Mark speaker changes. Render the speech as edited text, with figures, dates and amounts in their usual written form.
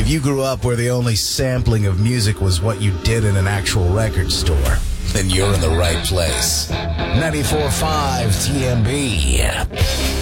Speaker 1: If you grew up where the only sampling of music was what you did in an actual record store, then you're in the right place. 94.5 TMB.